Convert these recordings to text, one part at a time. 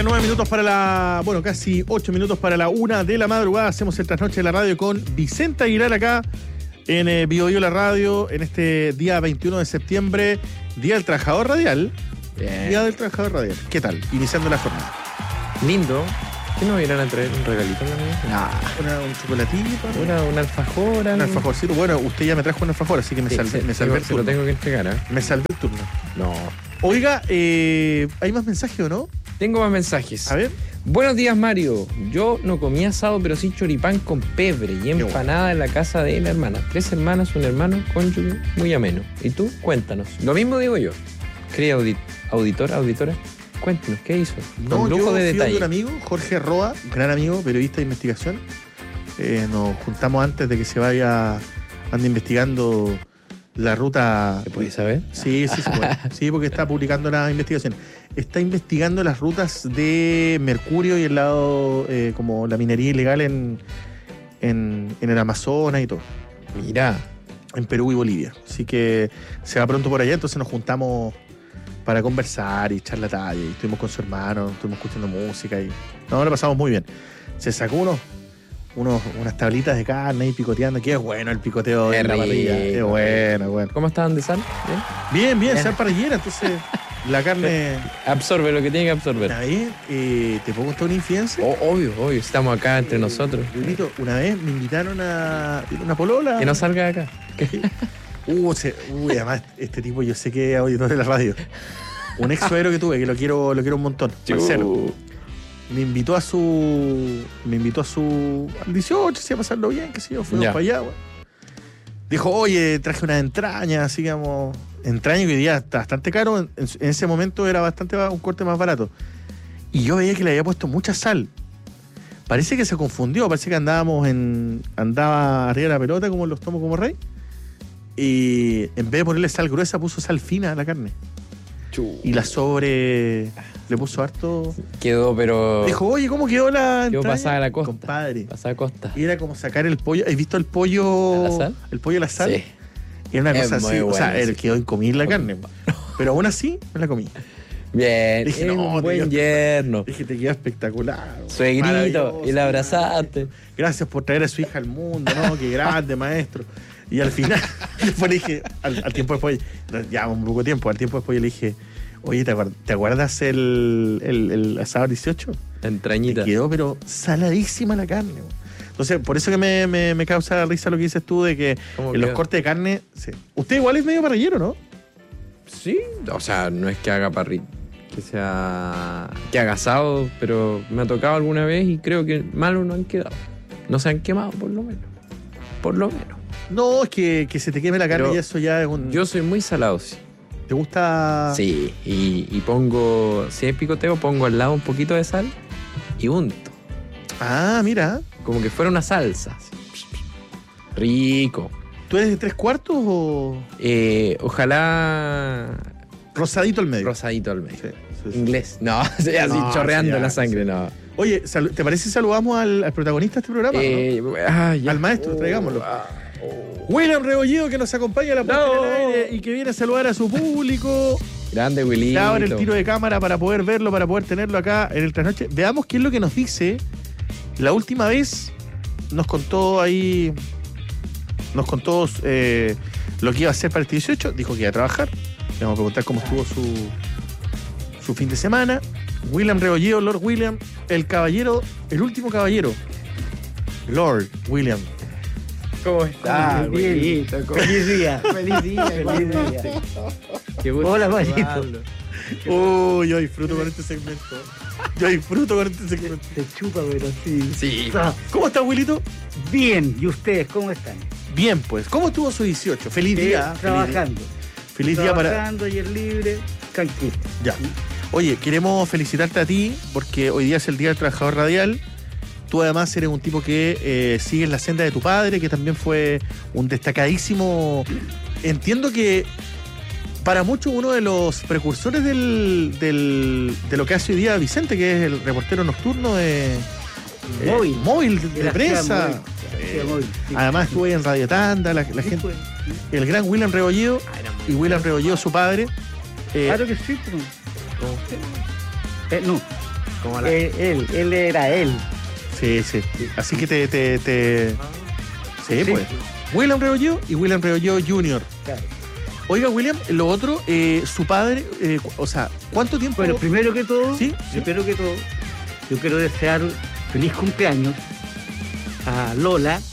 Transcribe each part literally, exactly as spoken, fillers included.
Nueve minutos para la, bueno, casi ocho minutos para la una de la madrugada. Hacemos el trasnoche de la radio con Vicente Aguilar acá en eh, Bio Bio la radio, en este día veintiuno de septiembre, Día del Trabajador Radial. Bien. Día del Trabajador Radial. ¿Qué tal? Iniciando la jornada. Lindo. ¿Qué nos irán a traer? ¿Un regalito? Nah, una, un chocolatito. Una, un alfajor. Un alfajorcito. Bueno, usted ya me trajo un alfajor, así que me sí, salvé, sí, me salvé sí, el se turno. lo tengo que entregar, ¿eh? Me salvé el turno. No. Oiga, eh, ¿hay más mensajes o no? Tengo más mensajes. A ver. Buenos días, Mario. Yo no comí asado, pero sí choripán con pebre y empanada bueno. en la casa de la hermana. Tres hermanas, un hermano, cónyuge, muy ameno. ¿Y tú? Cuéntanos. Lo mismo digo yo. Querida audit auditora, auditora, cuéntanos, ¿qué hizo? No, con lujo yo de fui detalle. de un amigo, Jorge Roa, gran amigo, periodista de investigación. Eh, nos juntamos antes de que se vaya, ande investigando la ruta. ¿Se puede saber? Sí, sí, se puede. Sí, porque está publicando la investigación. Está investigando las rutas de mercurio y el lado, eh, como la minería ilegal en, en, en el Amazonas y todo. Mira. En Perú y Bolivia. Así que se va pronto por allá, entonces nos juntamos para conversar y echar la talla. Y estuvimos con su hermano, estuvimos escuchando música y no, lo pasamos muy bien. Se sacó unos, unos, unas tablitas de carne y picoteando. Qué bueno el picoteo de la parrilla. Qué bueno, bueno. ¿Cómo estaban de sal? Bien, bien, bien, sal parrillera, entonces la carne absorbe lo que tiene que absorber. Una vez, eh, ¿te puedo contar una infidencia? Oh, obvio, obvio, estamos acá entre eh, nosotros. Lulito, una vez me invitaron a una polola. Que no salga de acá. Uh, se, uy, además, este tipo yo sé que es auditor de la radio. Un ex suegro que tuve, que lo quiero, lo quiero un montón. Marcelo. Me invitó a su. Me invitó a su. Al dieciocho, si iba a pasarlo bien, qué sé yo, fuimos ya. para allá, güey. Dijo, oye, traje unas entrañas, así digamos. Entraña que hoy día está bastante caro. En, en ese momento era bastante un corte más barato. Y yo veía que le había puesto mucha sal. Parece que se confundió, parece que andábamos en. Andaba arriba de la pelota como los tomo como rey. Y en vez de ponerle sal gruesa, puso sal fina a la carne. Chu. Y la sobre le puso harto. Quedó, pero. Dijo, oye, ¿cómo quedó la Quedó pasada la costa. Compadre. Pasada costa. Y era como sacar el pollo. ¿Has visto el pollo? ¿A la sal? El pollo a la sal. Sí. Y era una es cosa así. Bueno, o sea, sí. él quedó incomible la carne. Pero aún así, me la comí. Bien, dije, es no, un buen tío, yerno. Dije, te quedó espectacular. Suegrito, y la abrazaste. Gracias por traer a su hija al mundo, ¿no? Qué grande, maestro. Y al final, después le dije, al, al tiempo después, ya un poco tiempo, al tiempo después le dije, oye, ¿te acuerdas, ¿te acuerdas el, el, el asado dieciocho? Entrañita. Y quedó, pero saladísima la carne. Entonces, por eso que me, me, me causa risa lo que dices tú de que en los cortes de carne. Sí. Usted igual es medio parrillero, ¿no? Sí, o sea, no es que haga parrilla, que sea. que haga asado, pero me ha tocado alguna vez y creo que malos no han quedado. No se han quemado, por lo menos. Por lo menos. No, es que, que se te queme la carne pero y eso ya es un. Yo soy muy salado, sí. ¿Te gusta? Sí, y, y pongo. Si hay picoteo, pongo al lado un poquito de sal y unto. Ah, mira. Como que fuera una salsa. Así. Rico. ¿Tú eres de tres cuartos o...? Eh, ojalá... Rosadito al medio. Rosadito al medio. Sí, sí, sí. Inglés. No, así no, chorreando sí, la sangre, sí. No. Oye, ¿te parece si saludamos al, al protagonista de este programa? Eh, ¿no? ah, ya. Al maestro, oh, traigámoslo. Ah, oh. William Rebolledo, que nos acompaña a la puerta no. del aire y que viene a saludar a su público. Grande, Willy. Abre el tiro de cámara para poder verlo, para poder tenerlo acá en el trasnoche. Veamos qué es lo que nos dice. La última vez nos contó ahí... Nos contó eh, lo que iba a hacer para este dieciocho. Dijo que iba a trabajar. Le vamos a preguntar cómo estuvo su, su fin de semana. William Rebolledo, Lord William, el caballero, el último caballero. Lord William. ¿Cómo está? Bien. Feliz día. Feliz día. Feliz día. Qué gusto. Hola, Marito. Oh, yo disfruto con este segmento. Yo disfruto con este segmento. Te chupa, pero sí. Sí. ¿Cómo está, Wilito? Bien. ¿Y ustedes cómo están? Bien, pues. ¿Cómo estuvo su dieciocho? Feliz eh, día. Trabajando. Feliz día para... Trabajando, ayer libre, tranquilo. Ya. Oye, queremos felicitarte a ti porque hoy día es el Día del Trabajador Radial. Tú además eres un tipo que eh, sigues la senda de tu padre, que también fue un destacadísimo... Entiendo que para muchos uno de los precursores del, del, de lo que hace hoy día Vicente, que es el reportero nocturno de... Móvil. Eh, móvil, de, de prensa. Móvil. Eh, móvil, sí. Además estuve en Radio Tanda, la, la Sí, gente... pues. El gran William Rebolledo y William Rebolledo, su padre. Eh, Claro que sí, pues. Eh, no. Como la... Él, él, él era él. Sí, sí. Así que te... te, te... Sí, Sí. pues. William Rebolledo y William Rebolledo junior Claro. Oiga, William, lo otro, eh, su padre, eh, cu- o sea, ¿cuánto tiempo? Bueno, primero que todo, Sí, sí. primero que todo, yo quiero desear feliz cumpleaños a Lola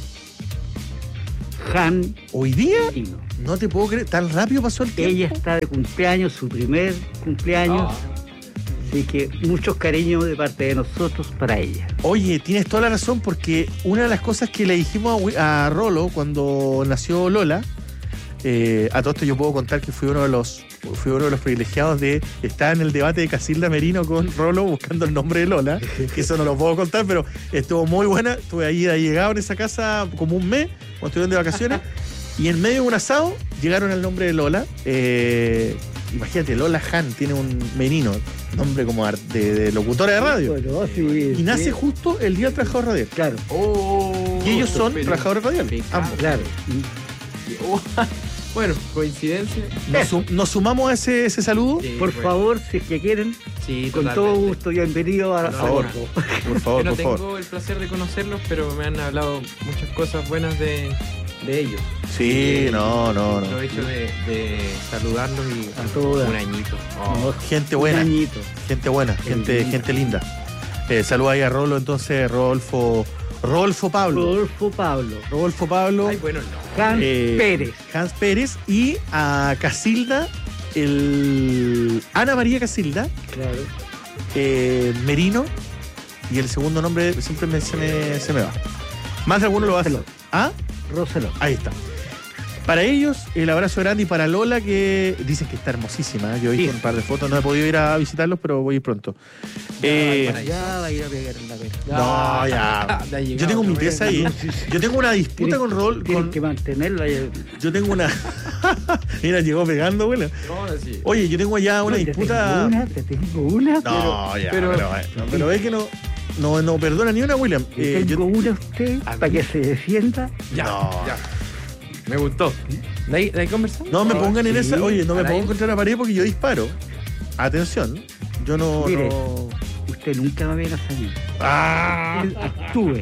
Han Hoy día, Merino. no te puedo creer, tan rápido pasó el tiempo. Ella está de cumpleaños, su primer cumpleaños. Ah. Así que muchos cariños de parte de nosotros para ella. Oye, tienes toda la razón, porque una de las cosas que le dijimos a, Wi- a Rolo cuando nació Lola, eh, a todo esto yo puedo contar que fui uno de los fui uno de los privilegiados de estar en el debate de Casilda Merino con Rolo buscando el nombre de Lola, que eso no lo puedo contar, pero estuvo muy buena. Estuve ahí de llegado en esa casa como un mes, cuando estuvieron de vacaciones, y en medio de un asado llegaron al nombre de Lola. Eh, imagínate, Lola Han tiene un Merino, nombre como ar- de, de locutora de radio. Bueno, sí, Y nace sí. justo el día del trabajador radial. Claro, Oh, Y ellos son pero- trabajadores radiales, Pecado. ambos. claro. Oh, bueno, coincidencia. Nos, sum- nos sumamos a ese, ese saludo. Sí, Por bueno. favor, si es que quieren, Sí, con totalmente. todo gusto, bienvenido a, Por a favor. bordo. Por Yo favor, no por tengo favor. el placer de conocerlos, pero me han hablado muchas cosas buenas de, de ellos. Sí, no, no, no. Aprovecho de, de saludarlos y A todas. un añito. Oh. No, Gente un buena, añito. gente buena, gente, linda. gente linda. Eh, saluda ahí a Rolo, entonces, Rodolfo, Rodolfo Pablo. Rodolfo Pablo, Rodolfo Pablo, Ay, bueno, no. Hans eh, Pérez, Hans Pérez y a Casilda, el Ana María Casilda, claro. eh, Merino, y el segundo nombre siempre me- se, me, se me va. Más de alguno lo va a hacer. Roseló. ¿Ah? Roseló. Ahí está. Para ellos, el abrazo grande y para Lola, que dicen que está hermosísima. ¿eh? Yo he visto Sí. un par de fotos, no he podido ir a visitarlos, pero voy a ir pronto. Eh, para allá. Ya va a ir a pegar en la vez. no, ya. Ya ha llegado, Yo tengo mi no pieza me- ahí. Yo tengo una disputa Tienen- con Rol. Tienen Con, que mantenerla. y- yo tengo una. Mira, llegó pegando, güey. No, sí. Oye, yo tengo allá una No, te disputa. tengo una, te tengo una, No, ya, pero- pero, no, pero es que no, no, no perdona ni una, William. pero Eh, yo- tengo una a usted A para mí. que se defienda. Ya, No. ya. Me gustó. ¿De ahí, de ahí conversamos? no me Oh, pongan en sí. esa. Oye, no me Al pongo aire. contra la pared porque yo disparo. Atención. Yo no. Mire. no- Usted nunca me viene a salir. Ah. Usted actúe.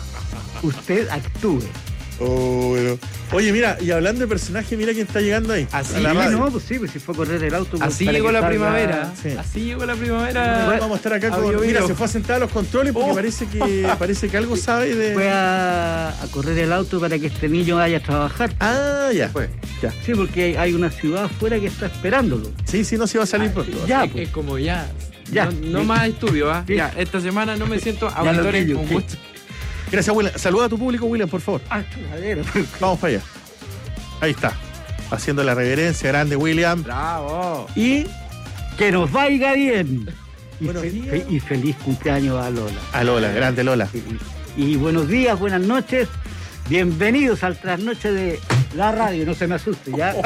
Usted actúe. Oh, bueno. Oye, mira, y hablando de personaje, mira quién está llegando ahí. Así a la Sí, radio. no, pues sí, pues si fue a correr el auto. pues, Así para llegó que la salga- primavera. Sí. Así llegó la primavera. Vamos a estar acá con. Audio Mira, video. se fue a sentar a los controles porque Oh. parece que parece que algo sabe de. Fue a, a correr el auto para que este niño vaya a trabajar. Ah, ya. Fue. Ya. Sí, porque hay- hay una ciudad afuera que está esperándolo. Sí, sí, no se iba a salir pronto. Ya, es, pues. es como ya. Ya. No, no más estudio, ¿ah? Sí. Ya, esta semana no me siento lo auditores pillo, con sí. gusto. Gracias, William. Saluda a tu público, William, por favor. Ah, chuladero. Vamos para allá. Ahí está. Haciendo la reverencia grande, William. Bravo. Y Que nos vaya bien. Y, Buenos fe- días. fe- y feliz cumpleaños a Lola. a Lola, grande Lola. Y, y buenos días, buenas noches. Bienvenidos al trasnoche de la radio. No se me asuste, ¿ya?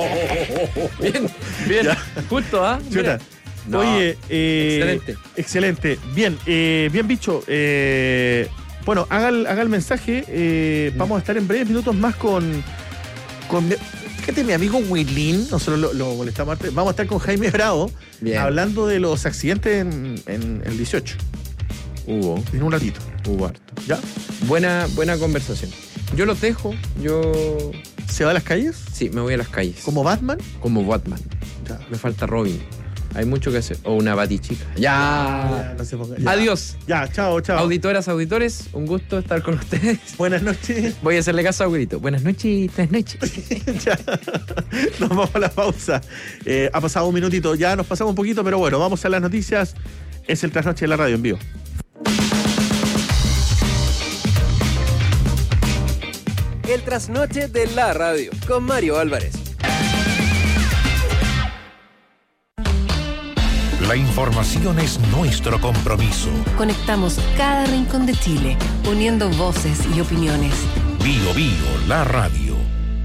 Bien, bien. Ya. Justo, ¿ah? Chuta. Mira. No, Oye, eh, excelente. Excelente. Bien, eh, bien, bicho. Eh, bueno, haga el, haga el mensaje. eh, vamos a estar en breves minutos más con. con mi- fíjate, mi amigo Willín. Nosotros lo, lo molestamos antes. Vamos a estar con Jaime Bravo Bien. hablando de los accidentes en, en el dieciocho. Hubo, En un ratito. hubo harto. ¿Ya? Buena, buena conversación. Yo los dejo. Yo. ¿Se va a las calles? Sí, me voy a las calles. ¿Como Batman? Como Batman. Ya. Me falta Robin. Hay mucho que hacer. O una batichica. Ya. Ya, no se ponga- ya. Adiós. Ya, chao, chao. Auditoras, auditores, un gusto estar con ustedes. Buenas noches. Voy a hacerle caso a Augurito. Buenas noches, buenas noches. Ya. Nos vamos a la pausa. Eh, ha pasado un minutito, ya nos pasamos un poquito, pero bueno, vamos a las noticias. Es el trasnoche de la radio en vivo. El trasnoche de la radio con Mario Álvarez. La información es nuestro compromiso. Conectamos cada rincón de Chile, uniendo voces y opiniones. Bio Bio, la radio.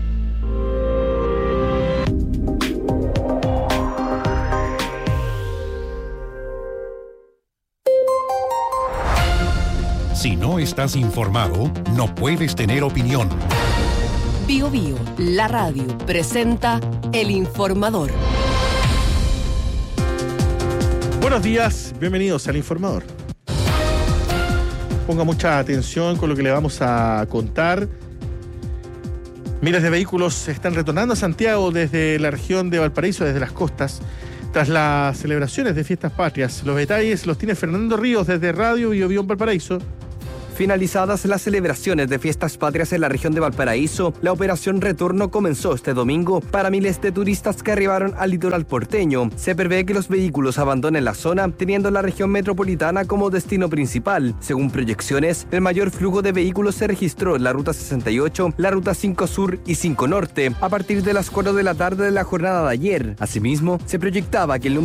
Si no estás informado, no puedes tener opinión. Bio Bio, la radio, presenta El Informador. Buenos días, bienvenidos al Informador. Ponga mucha atención con lo que le vamos a contar. Miles de vehículos están retornando a Santiago desde la región de Valparaíso, desde las costas, tras las celebraciones de Fiestas Patrias. Los detalles los tiene Fernando Ríos desde Radio Bio Bio en Valparaíso. Finalizadas las celebraciones de Fiestas Patrias en la región de Valparaíso, la operación Retorno comenzó este domingo para miles de turistas que arribaron al litoral porteño. Se prevé que los vehículos abandonen la zona, teniendo la región metropolitana como destino principal. Según proyecciones, el mayor flujo de vehículos se registró en la Ruta sesenta y ocho, la Ruta cinco Sur y cinco Norte, a partir de las cuatro de la tarde de la jornada de ayer. Asimismo, se proyectaba que el número